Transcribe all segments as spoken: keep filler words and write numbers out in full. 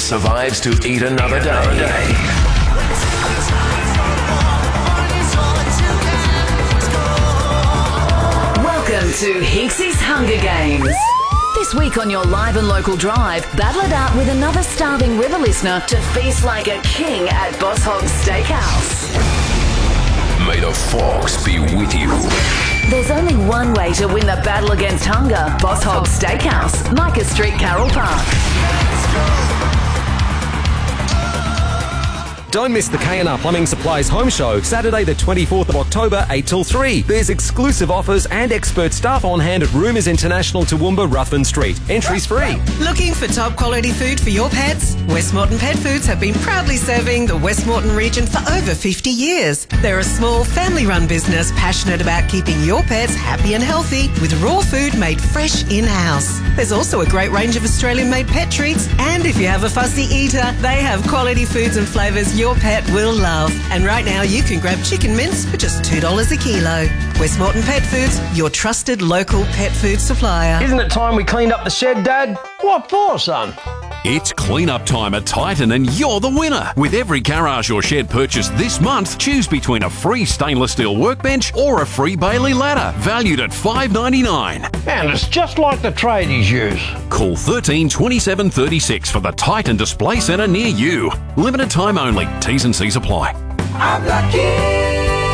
survives to eat another day. Welcome to Hicksy's Hunger Games. This week on your live and local drive, battle it out with another starving river listener to feast like a king at Boss Hog's Steakhouse. May the fox be with you. There's only one way to win the battle against hunger. Boss Hog's Steakhouse, Micah Street, Carroll Park. Don't miss the K and R Plumbing Supplies Home Show, Saturday the twenty-fourth of October, eight till three. There's exclusive offers and expert staff on hand at Roomers International, Toowoomba, Ruthven Street. Entries free. Looking for top quality food for your pets? Westmorton Pet Foods have been proudly serving the Westmorton region for over fifty years. They're a small family-run business passionate about keeping your pets happy and healthy with raw food made fresh in-house. There's also a great range of Australian-made pet treats, and if you have a fussy eater, they have quality foods and flavours your pet will love. And right now you can grab chicken mince for just two dollars a kilo. Westmorton Pet Foods, your trusted local pet food supplier. Isn't it time we cleaned up the shed, Dad? What for, son? It's clean-up time at Titan and you're the winner. With every garage or shed purchase this month, choose between a free stainless steel workbench or a free Bailey ladder, valued at five dollars ninety-nine. And it's just like the tradies use. Call thirteen twenty-seven thirty-six for the Titan Display Centre near you. Limited time only. T's and C's apply. I'm lucky.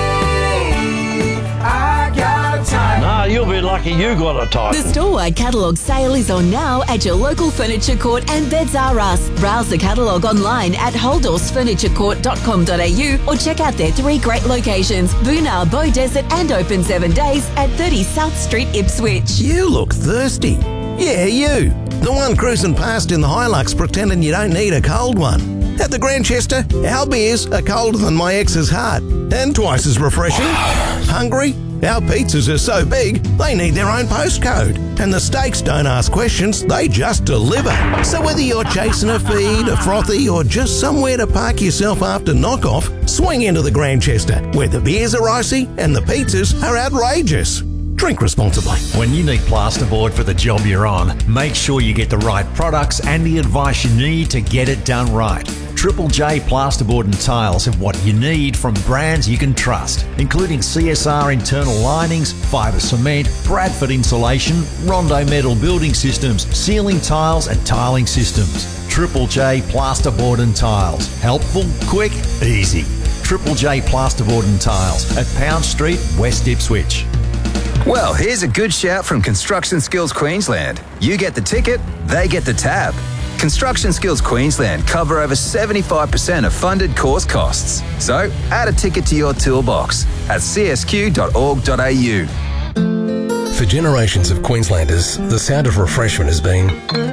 I got a Titan. Nah, you'll be lucky you got a Titan. The store-wide catalogue sale is on now at your local Furniture Court and Beds R Us. Browse the catalogue online at holdorse furniture court dot com dot a u or check out their three great locations, Boonah, Bow Desert and open seven days at thirty South Street, Ipswich. You look thirsty. Yeah, you. The one cruising past in the Hilux pretending you don't need a cold one. At the Grantchester, our beers are colder than my ex's heart and twice as refreshing. Hungry? Our pizzas are so big, they need their own postcode. And the steaks don't ask questions, they just deliver. So whether you're chasing a feed, a frothy, or just somewhere to park yourself after knockoff, swing into the Grantchester, where the beers are icy and the pizzas are outrageous. Drink responsibly. When you need plasterboard for the job you're on, make sure you get the right products and the advice you need to get it done right. Triple J Plasterboard and Tiles have what you need from brands you can trust, including C S R internal linings, fibre cement, Bradford insulation, Rondo metal building systems, ceiling tiles and tiling systems. Triple J Plasterboard and Tiles. Helpful, quick, easy. Triple J Plasterboard and Tiles at Pound Street, West Ipswich. Well, here's a good shout from Construction Skills Queensland. You get the ticket, they get the tab. Construction Skills Queensland cover over seventy-five percent of funded course costs. So, add a ticket to your toolbox at c s q dot org dot a u. For generations of Queenslanders, the sound of refreshment has been...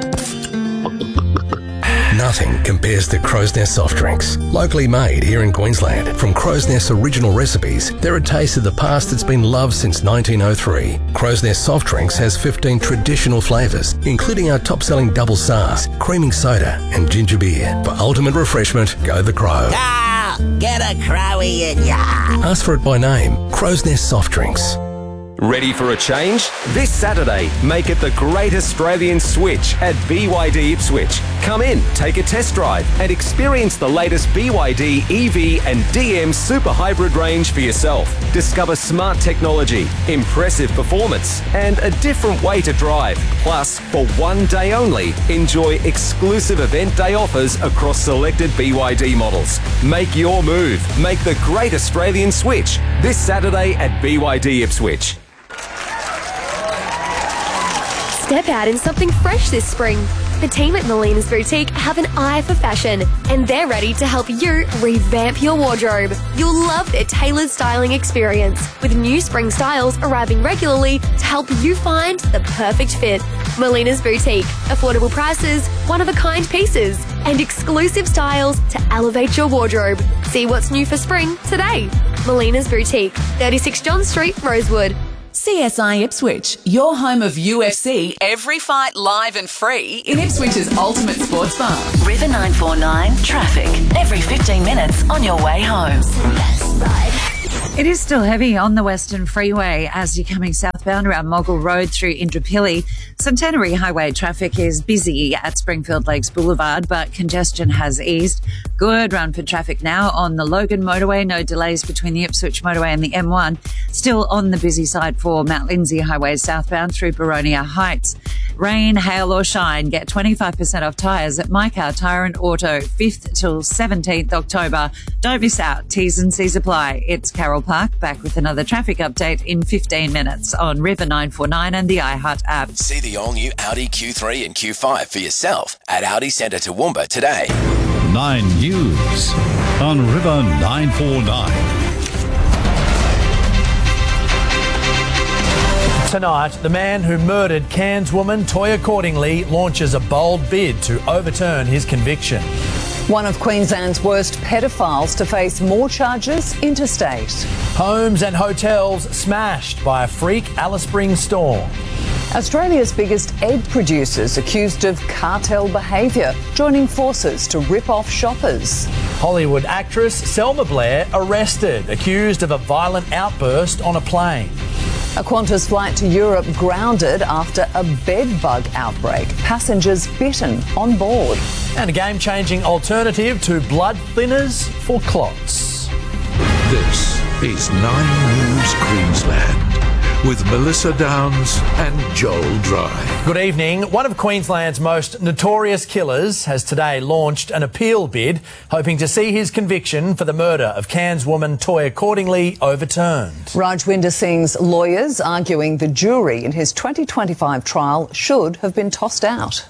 Nothing compares to Crow's Nest soft drinks. Locally made here in Queensland. From Crow's Nest's original recipes, they're a taste of the past that's been loved since nineteen oh three. Crow's Nest soft drinks has fifteen traditional flavours, including our top-selling double S A Rs, creaming soda and ginger beer. For ultimate refreshment, go the Crow. Ah, get a Crowie in ya. Ask for it by name. Crow's Nest soft drinks. Ready for a change? This Saturday, make it the Great Australian Switch at B Y D Ipswich. Come in, take a test drive and experience the latest B Y D E V and D M Super Hybrid range for yourself. Discover smart technology, impressive performance and a different way to drive. Plus, for one day only, enjoy exclusive event day offers across selected B Y D models. Make your move. Make the Great Australian Switch this Saturday at B Y D Ipswich. Step out in something fresh this spring. The team at Melina's Boutique have an eye for fashion, and they're ready to help you revamp your wardrobe. You'll love their tailored styling experience, with new spring styles arriving regularly to help you find the perfect fit. Melina's Boutique. Affordable prices, one-of-a-kind pieces, and exclusive styles to elevate your wardrobe. See what's new for spring today. Melina's Boutique, thirty-six John Street, Rosewood. C S I Ipswich, your home of U F C, every fight live and free in Ipswich's ultimate sports bar. River nine four nine, traffic, every fifteen minutes on your way home. It is still heavy on the Western Freeway as you're coming southbound around Mogul Road through Indooroopilly. Centenary Highway traffic is busy at Springfield Lakes Boulevard, but congestion has eased. Good run for traffic now on the Logan Motorway. No delays between the Ipswich Motorway and the M one. Still on the busy side for Mount Lindsay Highway southbound through Baronia Heights. Rain, hail or shine, get twenty-five percent off tyres at My Car Tyre and Auto, fifth till seventeenth October. Don't miss out. T's and C's apply. It's Carol Park, back with another traffic update in fifteen minutes on River nine four nine and the iHeart app. See the all-new Audi Q three and Q five for yourself at Audi Centre Toowoomba today. Nine News on River nine four nine. Tonight, the man who murdered Cairns woman Toyah Cordingley launches a bold bid to overturn his conviction. One of Queensland's worst pedophiles to face more charges interstate. Homes and hotels smashed by a freak Alice Springs storm. Australia's biggest egg producers accused of cartel behaviour, joining forces to rip off shoppers. Hollywood actress Selma Blair arrested, accused of a violent outburst on a plane. A Qantas flight to Europe grounded after a bed bug outbreak. Passengers bitten on board. And a game-changing alternative to blood thinners for clots. This is Nine News Queensland with Melissa Downs and Joel Dry. Good evening. One of Queensland's most notorious killers has today launched an appeal bid, hoping to see his conviction for the murder of Cairns woman Toyah Cordingley overturned. Rajwinder Singh's lawyers arguing the jury in his twenty twenty-five trial should have been tossed out.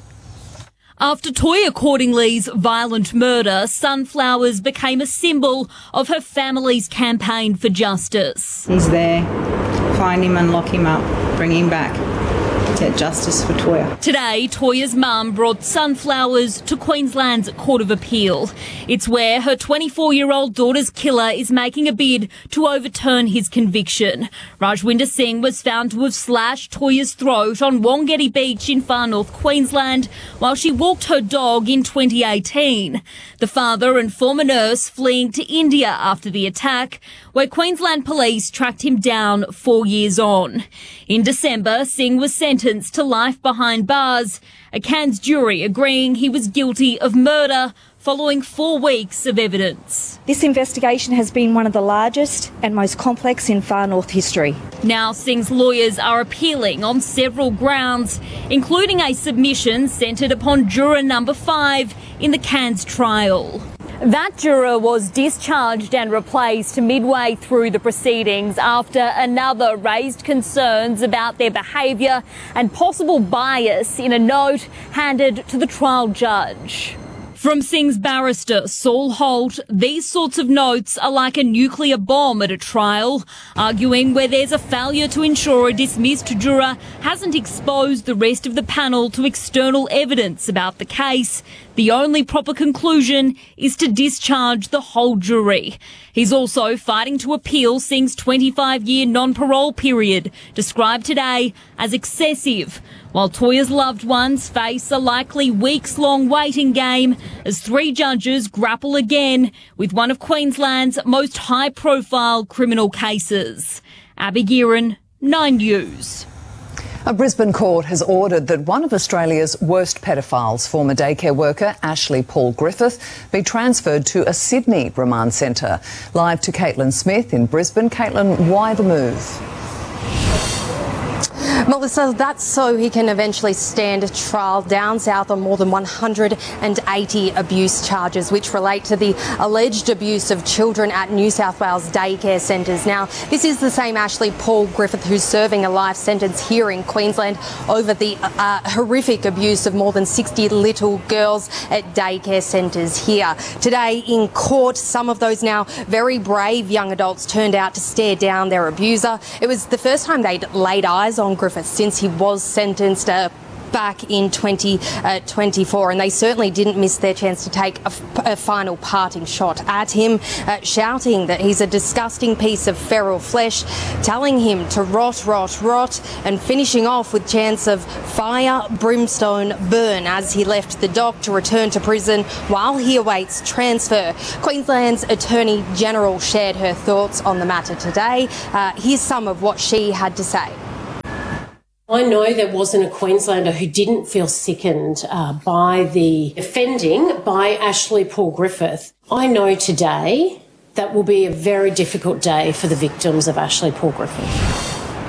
After Toyah Cordingley's violent murder, sunflowers became a symbol of her family's campaign for justice. He's there. Find him and lock him up. Bring him back. Get justice for Toyah. Today, Toyah's mum brought sunflowers to Queensland's Court of Appeal. It's where her twenty-four-year-old daughter's killer is making a bid to overturn his conviction. Rajwinder Singh was found to have slashed Toyah's throat on Wongatty Beach in far north Queensland while she walked her dog in twenty eighteen. The father and former nurse fleeing to India after the attack, where Queensland police tracked him down four years on. In December, Singh was sentenced to life behind bars, a Cairns jury agreeing he was guilty of murder following four weeks of evidence. This investigation has been one of the largest and most complex in far north history. Now Singh's lawyers are appealing on several grounds, including a submission centred upon juror number five in the Cairns trial. That juror was discharged and replaced midway through the proceedings after another raised concerns about their behaviour and possible bias in a note handed to the trial judge. From Singh's barrister, Saul Holt, these sorts of notes are like a nuclear bomb at a trial, arguing where there's a failure to ensure a dismissed juror hasn't exposed the rest of the panel to external evidence about the case, the only proper conclusion is to discharge the whole jury. He's also fighting to appeal Singh's twenty-five-year non-parole period, described today as excessive, while Toyah's loved ones face a likely weeks-long waiting game as three judges grapple again with one of Queensland's most high-profile criminal cases. Abby Gearan, Nine News. A Brisbane court has ordered that one of Australia's worst pedophiles, former daycare worker Ashley Paul Griffith, be transferred to a Sydney remand centre. Live to Caitlin Smith in Brisbane. Caitlin, why the move? Melissa, that's so he can eventually stand trial down south on more than one hundred eighty abuse charges, which relate to the alleged abuse of children at New South Wales daycare centres. Now, this is the same Ashley Paul Griffith who's serving a life sentence here in Queensland over the uh, horrific abuse of more than sixty little girls at daycare centres here. Today in court, some of those now very brave young adults turned out to stare down their abuser. It was the first time they'd laid eyes on Griffith since he was sentenced uh, back in twenty twenty-four, and they certainly didn't miss their chance to take a, a final parting shot at him, uh, shouting that he's a disgusting piece of feral flesh, telling him to rot, rot, rot, and finishing off with chants of fire, brimstone, burn as he left the dock to return to prison while he awaits transfer. Queensland's Attorney General shared her thoughts on the matter today. Uh, here's some of what she had to say. I know there wasn't a Queenslander who didn't feel sickened uh, by the offending by Ashley Paul Griffith. I know today that will be a very difficult day for the victims of Ashley Paul Griffith.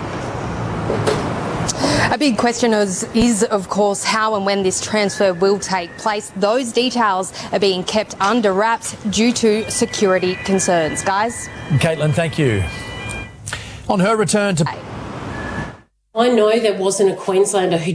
A big question is, is, of course, how and when this transfer will take place. Those details are being kept under wraps due to security concerns. Guys? Caitlin, thank you. On her return to... I know there wasn't a Queenslander who